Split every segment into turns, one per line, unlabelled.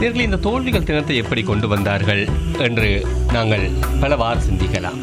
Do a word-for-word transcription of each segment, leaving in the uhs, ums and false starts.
நேயர்களே, இந்த தோல்விகள் தினத்தை எப்படி கொண்டு வந்தார்கள் என்று நாங்கள் பலவாறு சிந்திக்கலாம்.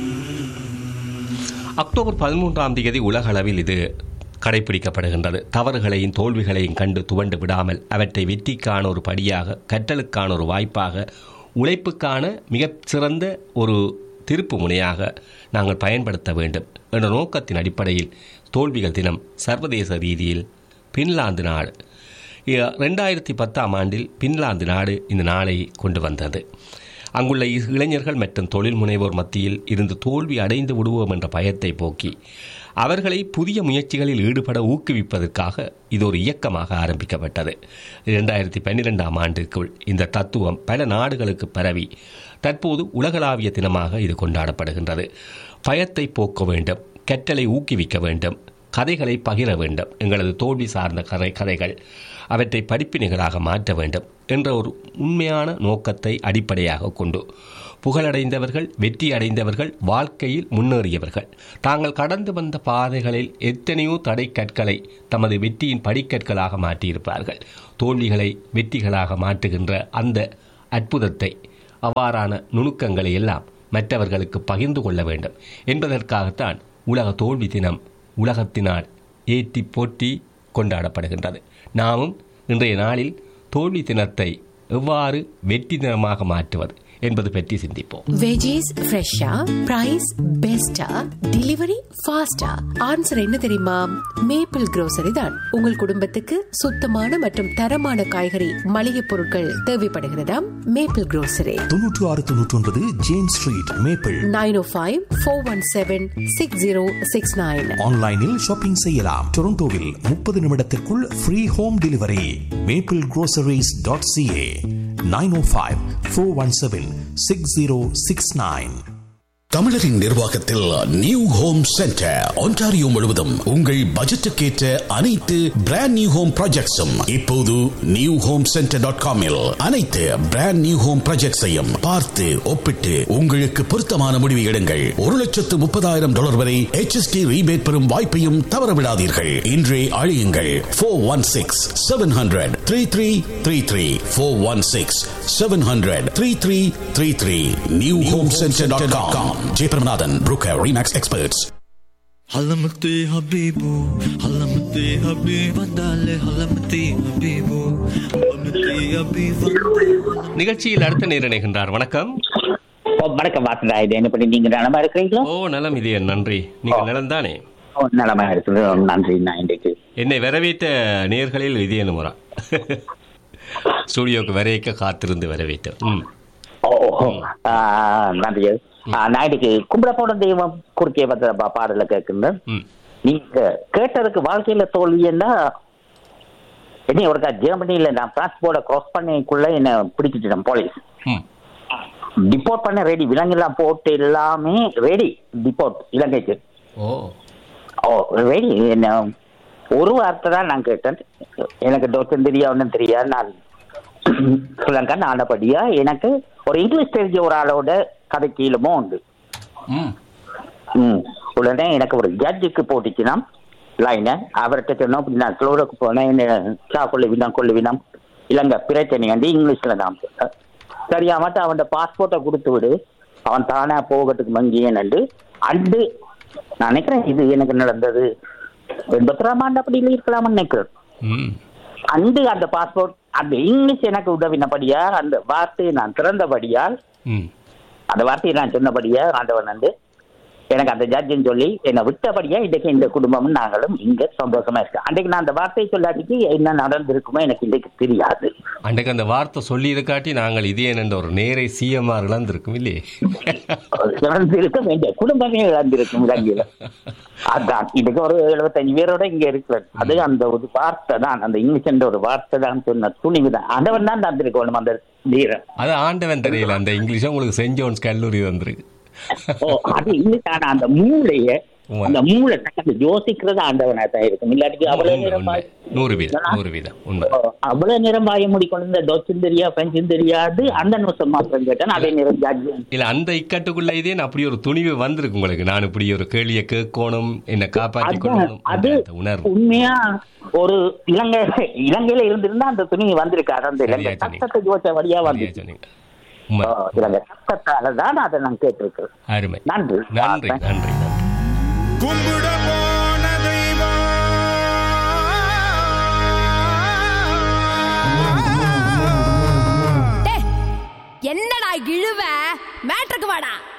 அக்டோபர் பதிமூன்றாம் தேதி உலக அளவில் இது கடைபிடிக்கப்படுகின்றது. தவறுகளையும் தோல்விகளையும் கண்டு துவண்டு விடாமல் அவற்றை வெற்றிக்கான ஒரு படியாக, கற்றலுக்கான ஒரு வாய்ப்பாக, உழைப்புக்கான மிகச் சிறந்த ஒரு திருப்பு முனையாக நாங்கள் பயன்படுத்த வேண்டும் என்ற நோக்கத்தின் அடிப்படையில் தோல்விகள் தினம் சர்வதேச ரீதியில் பின்லாந்து நாடு ரெண்டாயிரத்தி பத்தாம் ஆண்டில் பின்லாந்து நாடு இந்த நாளை கொண்டு வந்தது. அங்குள்ள இளைஞர்கள் மற்றும் தொழில் முனைவோர் மத்தியில் இருந்து தோல்வி அடைந்து விடுவோம் என்ற பயத்தை போக்கி அவர்களை புதிய முயற்சிகளில் ஈடுபட ஊக்குவிப்பதற்காக இது ஒரு இயக்கமாக ஆரம்பிக்கப்பட்டது. இரண்டாயிரத்தி பன்னிரெண்டாம் ஆண்டிற்குள் இந்த தத்துவம் பல நாடுகளுக்கு பரவி தற்போது உலகளாவிய தினமாக இது கொண்டாடப்படுகின்றது. பயத்தை போக்க வேண்டும், கற்றலை ஊக்குவிக்க வேண்டும், கதைகளை பகிர வேண்டும், எங்களது தோல்வி சார்ந்த கதை கதைகள் அவற்றை படிப்பினைகளாக மாற்ற வேண்டும் என்ற ஒரு உண்மையான நோக்கத்தை அடிப்படையாக கொண்டு புகழடைந்தவர்கள், வெற்றி அடைந்தவர்கள், வாழ்க்கையில் முன்னேறியவர்கள் தாங்கள் கடந்து வந்த பாதைகளில் எத்தனையோ தடை கற்களை தமது வெற்றியின் படிக்கற்களாக மாற்றியிருப்பார்கள். தோல்விகளை வெற்றிகளாக மாற்றுகின்ற அந்த அற்புதத்தை, அவ்வாறான நுணுக்கங்களை எல்லாம் மற்றவர்களுக்கு பகிர்ந்து கொள்ள வேண்டும் என்பதற்காகத்தான் உலக தோல்வி தினம் உலகத்தினால் ஏற்றி போற்றி கொண்டாடப்படுகின்றது. நாமும் இன்றைய நாளில் தோல்வி தினத்தை எவ்வாறு வெற்றி தினமாக மாற்றுவது என்பது பற்றி சிந்திப்போம்.
வெஜிஸ் ஃப்ரெஷ்ஷா, பிரைஸ் பெஸ்டா, டெலிவரி ஃபாஸ்டா? ஆன்சர் என்ன தெரியுமா? மேப்பிள் grocery தான். உங்கள் குடும்பத்துக்கு சுத்தமான மற்றும் தரமான காய்கறி மளிகை பொருட்கள் தேவைப்படுகிறதா? மேப்பிள் grocery
தொன்னூற்று ஆறு தொன்னூற்றி ஒன்பது ஜேம்ஸ் ஸ்ட்ரீட், மேப்பிள்.
நைன் ஓ five four one seven six zero six nine.
ஆன்லைனில் ஷாப்பிங் செய்யலாம். டொரண்டோவில் முப்பது நிமிடத்திற்குள் free home delivery. Maple groceries dot CA. Nine ஓ five four one seven six zero six nine.
தமிழரின் நிர்வாகத்தில் நியூ ஹோம் சென்டர் ஒன்டாரியோ முழுவதும் உங்கள் பட்ஜெட்டுக்கேற்ற அனைத்து brand new home ப்ராஜெக்ட்ஸும் இப்போது நியூ ஹோம் சென்டர் டாட் காமில் அனைத்து பிராண்ட் நியூ ஹோம் ப்ராஜெக்ட்ஸையும் பார்த்து ஒப்பிட்டு உங்களுக்கு பொருத்தமான முடிவு எடுங்கள். ஒரு லட்சத்து முப்பதாயிரம் டாலர் வரை H S T ரீபேட் பெறும் வாய்ப்பையும் தவறவிடாதீர்கள். இன்றே அழையுங்கள் four one six seven hundred three three three three four one six seven hundred three three three three new home centre dot com. Jayabramanathan, Brooker Remax Experts.
حلمتي حبيبو حلمتي حبيب ودالي حلمتي حبيبو حلمتي حبيب.
நிகழ்ச்சியில் அடுத்த நேர் இணைகின்றார். வணக்கம்.
வணக்கம் வாசனா, இது என்ன பண்ணி நீங்க நலமா இருக்கிறீங்களா?
ஓ நலம், இதே நன்றி. நீங்கள் நலம் தானே?
நலமா இருக்குது, நன்றி. நான் இன்றைக்கு
என்னை வரவேற்ற நேர்களில் இதே முறை ஸ்டுடியோக்கு வரைக்க காத்திருந்து வரவேற்றேன்.
நன்றி. நான் இன்னைக்கு கும்பிடப்போட தெய்வம் குறுக்கே வந்த பாடல கேட்கின்றேன். நீங்க கேட்டதுக்கு வாழ்க்கையில தோல்வின்னா, என்ன ஒருக்கா ஜெர்மனியில நான் பாஸ்போர்ட்டை கிராஸ் பண்ணிக்குள்ள என்ன பிடிச்சிட்டேன் போலீஸ். டிபோர்ட் பண்ண ரெடி, விலங்கெல்லாம் போட்டு எல்லாமே ரெடி, டிபோர்ட் இலங்கைக்கு. ஓ ரெடி. என்ன ஒரு வார்த்தை தான் நான் கேட்டேன். எனக்கு டோக்கன் தெரியா ஒன்றும் தெரியாது. நான் ஸ்ரீலங்கா ஆனபடியா எனக்கு ஒரு இங்கிலீஷ் தெரிஞ்ச ஒரு ஆளோட கதை கீழமோ உண்டு. ம் உடனே எனக்கு ஒரு ஜட்ஜுக்கு போட்டுச்சுன்னா லைனை அவர்கிட்ட சொன்னோம். அப்படி நான் ஸ்லோருக்கு போனேன். என்ன சா கொள்ளுவினா கொள்ளுவினா இல்லைங்க பிரச்சனை வந்து இங்கிலீஷ்ல தான். சரியா மட்டும் அவன் பாஸ்போர்ட்டை கொடுத்து விடு, அவன் தானே போகிறதுக்கு மங்கியன்னு அண்டு நான் நினைக்கிறேன். இது எனக்கு நடந்தது எண்பத்தாறாம் ஆண்டு அப்படி இருக்கலாம்னு நினைக்கிறேன். அண்டு அந்த பாஸ்போர்ட் அந்த இங்கிலீஷ் எனக்கு உதவினபடியா, அந்த வார்த்தையை நான் திறந்தபடியால், அந்த வார்த்தையை நான் சொன்னபடியா ஆண்டவன் வந்து எனக்கு அந்த ஜட்ஜின்னு சொல்லி என்னை விட்டபடியா இன்றைக்கு இந்த குடும்பமும் நாங்களும் இங்க சந்தோஷமா இருக்கோம். அன்றைக்கு நான் அந்த வார்த்தையை சொல்லாட்டிக்கு என்ன நடந்திருக்குமோ எனக்கு இன்றைக்கு தெரியாது.
அன்றைக்கு அந்த வார்த்தை சொல்லி இருக்காட்டி நாங்கள் இதே என்ற ஒரு நேரை சிஎம்ஆர் இழந்திருக்கும் இல்லையே,
இழந்திருக்கும், எங்க குடும்பமே இழந்திருக்கும் இலங்கையில. அதான் இன்னைக்கு ஒரு எழுபத்தஞ்சு பேரோட இங்க இருக்கிறது. அது அந்த ஒரு வார்த்தை தான், அந்த இங்கிலீஷ் என்ற ஒரு வார்த்தை தான் சொன்ன துணிவு தான். ஆண்டவன் தான் தந்திருக்கணும் அந்த வீரன்.
அது ஆண்டவன் தெரியல, அந்த இங்கிலீஷ் உங்களுக்கு சென்ட் ஜோன்ஸ் கல்லூரி வந்திருக்கு.
ஓ அது இங்கிலீஷ். ஆனா அந்த மூளைய அந்த மூளை டக்கு யோசிக்கிறது ஆண்டவனா தான் இருக்கும். இல்லாட்டி அவ்வளவு நேரம்
நூறு வீதம் நூறு வீதம் உண்மை.
அவ்வளவு நேரம் பாய முடிக்கொண்டு டொச்சும் தெரியா பெஞ்சும் தெரியாது அந்த நிமிஷம் மாத்திரம் கேட்டேன். அதே நேரம் ஜட்ஜ்
இல்ல அந்த இக்கட்டுக்குள்ள இதே அப்படி ஒரு துணிவு வந்திருக்கு உங்களுக்கு. நான் இப்படி ஒரு கேள்வியை கேட்கணும் என்ன காப்பாற்றிக் கொள்ளணும் அது உணர்வு உண்மையா
ஒரு இலங்கை இலங்கையில இருந்திருந்தா அந்த துணிவு வந்திருக்காரு. அந்த இலங்கை சட்டத்தை யோசிச்ச வழியா வந்து இலங்கை சட்டத்தாலதான் அதை நான் கேட்டிருக்கேன்.
அருமை.
நன்றி
நன்றி நன்றி நன்றி.
கும்பிட போன தெய்வம்
என்னடா இழுவ மேட்ருக்கு வாடா.